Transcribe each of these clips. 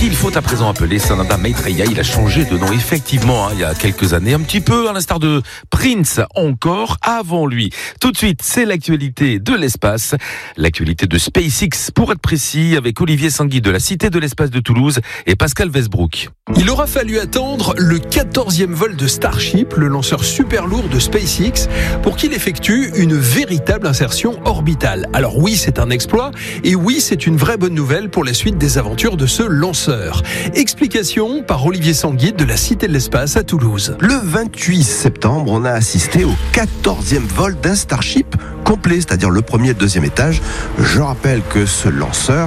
Il faut à présent appeler Sananda Maitreya. Il a changé de nom effectivement il y a quelques années, un petit peu à l'instar de Prince encore avant lui. Tout de suite, c'est l'actualité de l'espace, l'actualité de SpaceX pour être précis, avec Olivier Sanguy de la Cité de l'Espace de Toulouse et Pascal Westbrook. Il aura fallu attendre le 14e vol de Starship, le lanceur super lourd de SpaceX, pour qu'il effectue une véritable insertion orbitale. Alors oui, c'est un exploit et oui, c'est une vraie bonne nouvelle pour la suite des aventures de ce lanceur. Explication par Olivier Sanguy de la Cité de l'Espace à Toulouse. Le 28 septembre, on a assisté au 14e vol d'un Starship complet, c'est-à-dire le premier et le deuxième étage. Je rappelle que ce lanceur,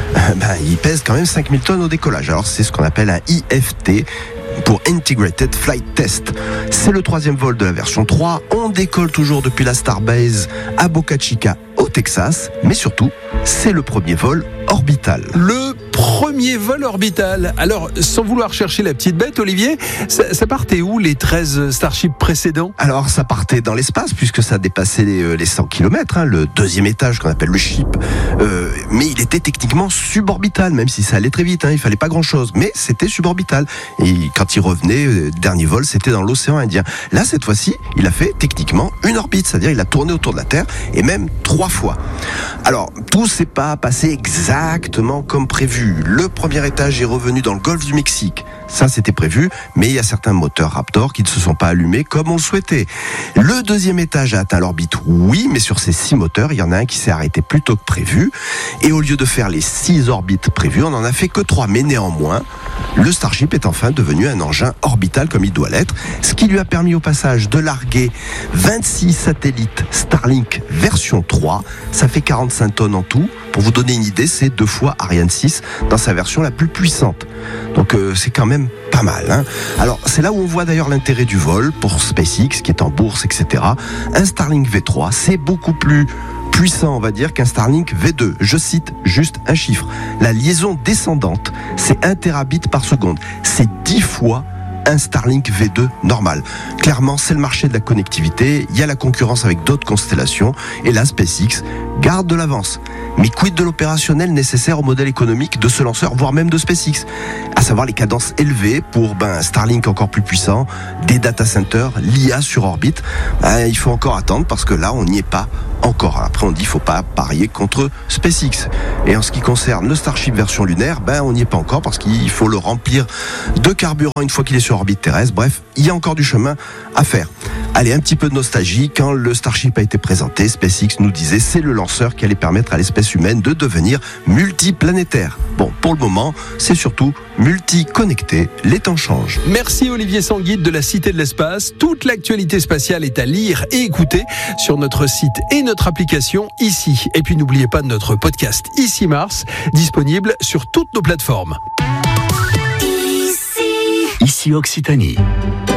il pèse quand même 5000 tonnes au décollage. Alors c'est ce qu'on appelle un IFT, pour Integrated Flight Test. C'est le 3e vol de la version 3. On décolle toujours depuis la Starbase à Boca Chica au Texas, mais surtout, c'est le premier vol orbital. Le premier vol orbital. Alors, sans vouloir chercher la petite bête, Olivier, ça partait où les 13 Starship précédents ? Alors, ça partait dans l'espace, puisque ça dépassait les 100 km, le deuxième étage qu'on appelle le ship. Mais il était techniquement suborbital, même si ça allait très vite, il fallait pas grand-chose. Mais c'était suborbital. Et quand il revenait, dernier vol, c'était dans l'océan Indien. Là, cette fois-ci, il a fait techniquement une orbite, c'est-à-dire il a tourné autour de la Terre, et même 3 fois. Alors, tout s'est pas passé exactement comme prévu. Le premier étage est revenu dans le golfe du Mexique. Ça, c'était prévu, mais il y a certains moteurs Raptor qui ne se sont pas allumés comme on le souhaitait. Le deuxième étage a atteint l'orbite, oui, mais sur ces 6 moteurs, il y en a un qui s'est arrêté plus tôt que prévu. Et au lieu de faire les 6 orbites prévues, on n'en a fait que 3. Mais néanmoins, le Starship est enfin devenu un engin orbital comme il doit l'être, ce qui lui a permis au passage de larguer 26 satellites Starlink version 3. Ça fait 45 tonnes en tout. Pour vous donner une idée, c'est 2 fois Ariane 6 dans sa version la plus puissante. Donc c'est quand même pas mal. Alors c'est là où on voit d'ailleurs l'intérêt du vol pour SpaceX qui est en bourse, etc. Un Starlink V3, c'est beaucoup plus puissant, on va dire, qu'un Starlink V2. Je cite juste un chiffre. La liaison descendante, c'est 1 terabit par seconde. C'est 10 fois un Starlink V2 normal. Clairement, c'est le marché de la connectivité. Il y a la concurrence avec d'autres constellations. Et là, SpaceX garde de l'avance. Mais quid de l'opérationnel nécessaire au modèle économique de ce lanceur, voire même de SpaceX ? À savoir les cadences élevées pour Starlink encore plus puissant, des data centers, l'IA sur orbite. Il faut encore attendre parce que là, on n'y est pas encore. Après, on dit qu'il ne faut pas parier contre SpaceX. Et en ce qui concerne le Starship version lunaire, on n'y est pas encore parce qu'il faut le remplir de carburant une fois qu'il est sur orbite terrestre. Bref, il y a encore du chemin à faire. Allez, un petit peu de nostalgie. Quand le Starship a été présenté, SpaceX nous disait c'est le lanceur qui allait permettre à l'espèce humaine de devenir multiplanétaire. Bon, pour le moment, c'est surtout multi-connecté. Les temps changent. Merci Olivier Sanguy de la Cité de l'Espace. Toute l'actualité spatiale est à lire et écouter sur notre site et notre application ici. Et puis n'oubliez pas notre podcast Ici Mars, disponible sur toutes nos plateformes. Ici Occitanie.